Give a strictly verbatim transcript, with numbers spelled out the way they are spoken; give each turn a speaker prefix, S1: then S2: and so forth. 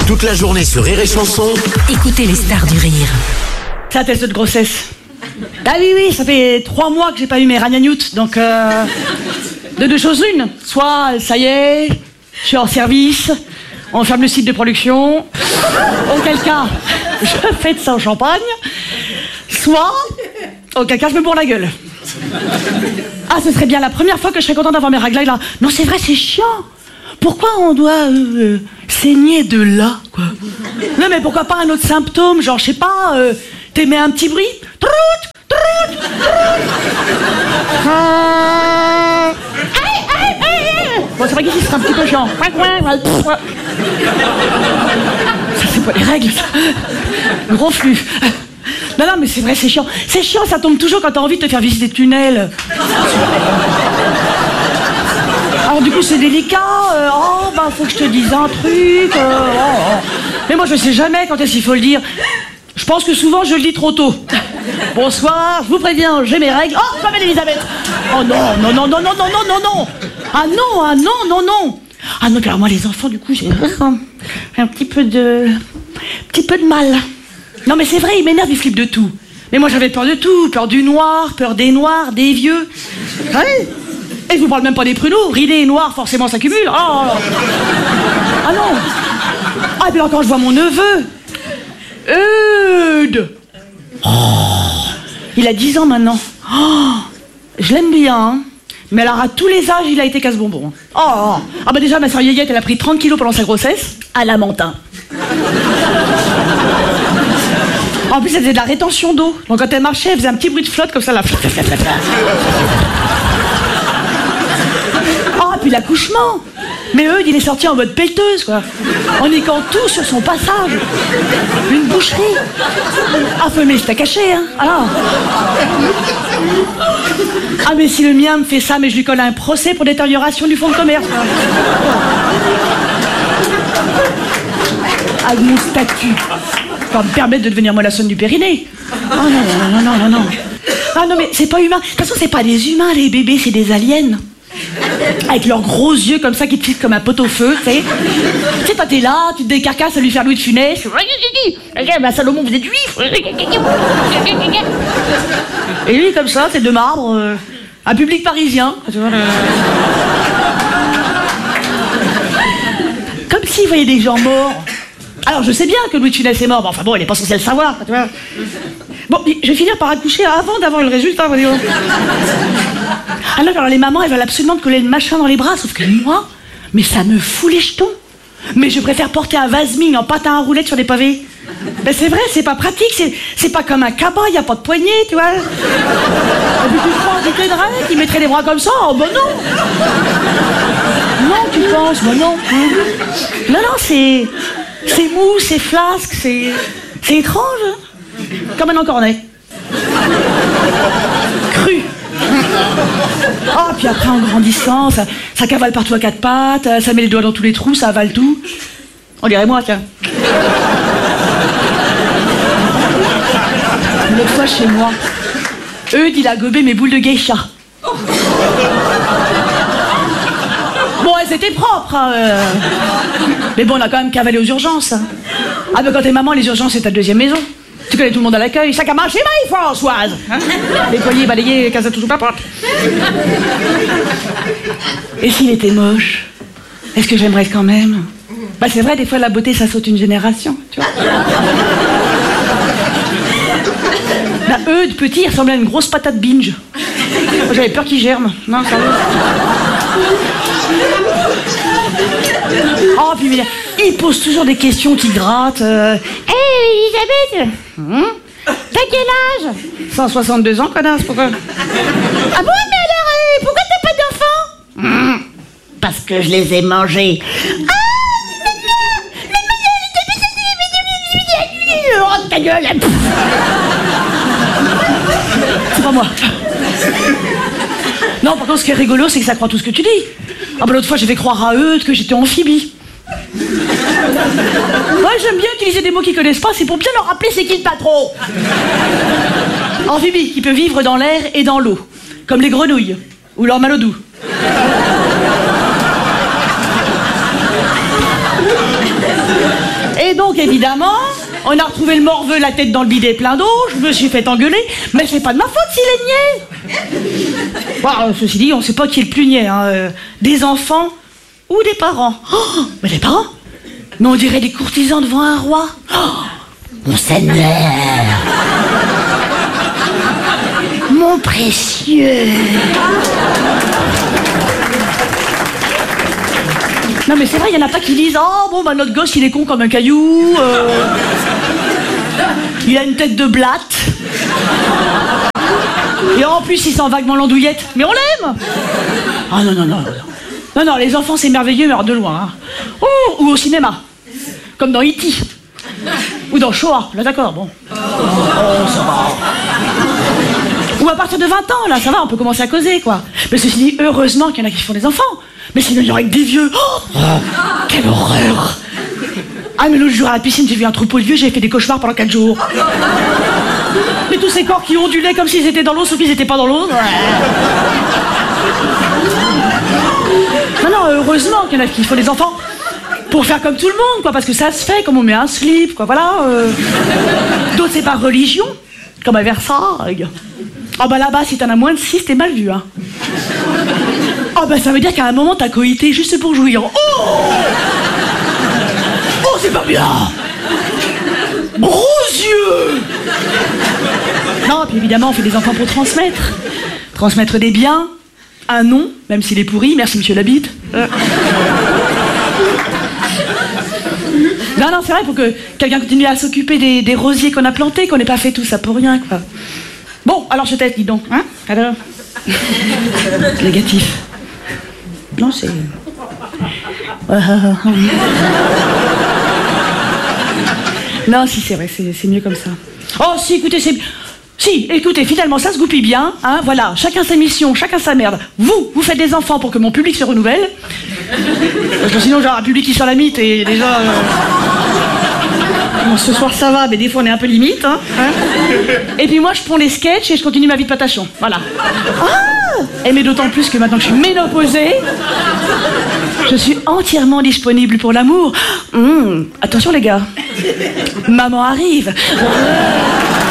S1: Toute la journée sur Rire et Chanson.
S2: Écoutez les stars du rire.
S3: C'est un test de grossesse. Ah oui, oui, ça fait trois mois que j'ai pas eu mes ragnagnoutes, donc euh, de deux choses l'une. Soit, ça y est, je suis hors service, on ferme le site de production, auquel cas, je fête ça au champagne, soit, auquel cas, je me bourre la gueule. Ah, ce serait bien la première fois que je serais contente d'avoir mes raglailles là. Non, c'est vrai, c'est chiant. Pourquoi on doit euh, saigner de là, quoi? Non, mais pourquoi pas un autre symptôme, genre, je sais pas, euh, t'aimais un petit bruit? Trout, trout, trout. Aïe, aïe, aïe. Bon, c'est vrai qu'ici, c'est un petit peu chiant. Ça, c'est pas les règles, ça. Gros flux. Non, non, mais c'est vrai, c'est chiant. C'est chiant, ça tombe toujours quand t'as envie de te faire visiter des tunnels. Alors du coup c'est délicat, euh, oh bah faut que je te dise un truc, euh, oh, oh. Mais moi je sais jamais quand est-ce qu'il faut le dire. Je pense que souvent je le dis trop tôt. Bonsoir, je vous préviens, j'ai mes règles. Oh, pas belle Elisabeth. Oh non, non, non, non, non, non, non, non, non. Ah non, ah non, non, non. Ah non, alors moi les enfants du coup j'ai un petit peu de... un petit peu de mal. Non mais c'est vrai, ils m'énervent, ils flippent de tout. Mais moi j'avais peur de tout, peur du noir, peur des noirs, des vieux. Ouais. Et je vous parle même pas des pruneaux, ridés et noirs, forcément ça cumule. Oh. Ah non. Ah, et puis encore je vois mon neveu. Eudes. Oh. Il a dix ans maintenant. Oh. Je l'aime bien, hein. Mais alors à tous les âges, il a été casse-bonbon. Oh. Ah bah déjà, ma soeur Yéyette, elle a pris trente kilos pendant sa grossesse. À Lamentin. En plus, elle faisait de la rétention d'eau. Donc quand elle marchait, elle faisait un petit bruit de flotte comme ça, là. Ah, puis l'accouchement. Mais Eudes, il est sorti en mode pelleteuse, quoi. En niquant tout sur son passage. Une boucherie. Ah, mais c'était caché, hein. Alors. Ah, mais si le mien me fait ça, mais je lui colle un procès pour détérioration du fonds de commerce. Avec mon statut. Ça va me permettre de devenir mollassonne du périnée. Oh non, non, non, non, non, non. Ah non, mais c'est pas humain. De toute façon, c'est pas des humains, les bébés, c'est des aliens. Avec leurs gros yeux comme ça qui te fixent comme un pot-au-feu, tu sais. Tu sais, toi t'es là, tu te décarcasses à lui faire Louis de Funès. Bah Salomon, vous êtes juif. Et lui, comme ça, c'est de marbre, euh, un public parisien. Tu vois, le... Comme s'il voyait des gens morts. Alors, je sais bien que Louis de Funès est mort, mais enfin bon, il est pas censé le savoir, tu vois. Bon, je vais finir par accoucher avant d'avoir le résultat, vous dire. Ah non, alors les mamans, elles veulent absolument te coller le machin dans les bras, sauf que moi, mais ça me fout les jetons. Mais je préfère porter un Vasming en patin à roulettes sur des pavés. Ben c'est vrai, c'est pas pratique, c'est, c'est pas comme un cabas, y a pas de poignée, tu vois. Et puis tu prends un bouquet de règles, qui mettrait les bras comme ça, oh ben non. Non, tu penses, ben non. Non, non, c'est... c'est mou, c'est flasque, c'est... c'est étrange. Comme un encornet. Cru. Ah, oh, puis après, en grandissant, ça, ça cavale partout à quatre pattes, ça met les doigts dans tous les trous, ça avale tout. On dirait moi, tiens. L'autre fois, chez moi, Eudes, il a gobé mes boules de geisha. Bon, elles étaient propres, hein, euh... mais bon, on a quand même cavalé aux urgences. Hein. Ah, mais quand t'es maman, les urgences, c'est ta deuxième maison. Tu connais tout le monde à l'accueil. Sac à main chez Marie Françoise. Hein, nettoyer, balayer, casa tout sous la porte. Et s'il était moche, est-ce que j'aimerais quand même? Bah c'est vrai, des fois la beauté ça saute une génération, tu vois. Bah Eudes, petit, il ressemblait à une grosse patate binge. J'avais peur qu'il germe. Non, ça va. Oh, puis il pose toujours des questions qui grattent. Euh... Hé, Elisabeth, hum, t'as quel âge? cent soixante-deux ans, connasse, pourquoi? Ah bon, mais alors, euh, pourquoi t'as pas d'enfants? Hum, parce que je les ai mangés. Ah, mais non, oh, ta gueule. C'est pas moi. Non, par contre, ce qui est rigolo, c'est que ça croit tout ce que tu dis. Ah bah l'autre fois, j'ai fait croire à Eudes que j'étais amphibie. Moi, j'aime bien utiliser des mots qu'ils connaissent pas, c'est pour bien leur rappeler c'est qui le patron. Amphibie, qui peut vivre dans l'air et dans l'eau, comme les grenouilles, ou leur malodou. Et donc, évidemment, on a retrouvé le morveux, la tête dans le bidet plein d'eau, je me suis fait engueuler, mais c'est pas de ma faute s'il est niais. Bon, euh, ceci dit, on sait pas qui est le plus niais, hein, euh, des enfants ou des parents. Oh, mais les parents? Mais on dirait des courtisans devant un roi. Oh, mon Seigneur, mon précieux. Non mais c'est vrai, il y en a pas qui disent « Oh, bon, bah notre gosse, il est con comme un caillou, euh... il a une tête de blatte, et en plus, il sent vaguement l'andouillette, mais on l'aime !» Ah non, non, non, non. Non, non, les enfants, c'est merveilleux, mais alors de loin. Hein. Oh, ou au cinéma, comme dans E T ou dans Shoah, là d'accord, bon. Oh, ça va. Ou à partir de vingt ans, là, ça va, on peut commencer à causer, quoi. Mais ceci dit, heureusement qu'il y en a qui font des enfants. Mais sinon, il y aurait que des vieux. Oh, oh, quelle horreur. Ah, mais l'autre jour à la piscine, j'ai vu un troupeau de vieux, j'ai fait des cauchemars pendant quatre jours. Mais tous ces corps qui ondulaient comme s'ils étaient dans l'eau, sauf qu'ils n'étaient pas dans l'eau. Ouais. Non, non, heureusement qu'il y en a qui font des enfants. Pour faire comme tout le monde, quoi, parce que ça se fait, comme on met un slip, quoi, voilà. Euh... D'autres, c'est par religion, comme à Versailles. Oh bah là-bas, si t'en as moins de six, t'es mal vu, hein. Oh bah ça veut dire qu'à un moment, t'as coïté juste pour jouir. Oh Oh, c'est pas bien. Gros yeux. Non, puis évidemment, on fait des enfants pour transmettre. Transmettre des biens, un nom, même s'il est pourri, merci monsieur Labitte. Euh... Non, non, c'est vrai, pour que quelqu'un continue à s'occuper des, des rosiers qu'on a plantés, qu'on n'ait pas fait tout ça pour rien, quoi. Bon, alors je teste, dis donc, hein. Alors négatif. Non, c'est... Non, si, c'est vrai, c'est mieux comme ça. Oh, si, écoutez, c'est... Si, écoutez, finalement, ça se goupille bien, hein, voilà, chacun sa mission, chacun sa merde. Vous, vous faites des enfants pour que mon public se renouvelle. Parce que sinon, genre, un public qui sent la mythe et déjà... Euh... Bon, ce soir, ça va, mais des fois, on est un peu limite, hein, hein. Et puis moi, je prends les sketchs et je continue ma vie de patachon, voilà. Ah, et mais d'autant plus que maintenant que je suis ménopausée, je suis entièrement disponible pour l'amour. Mmh, attention, les gars. Maman arrive.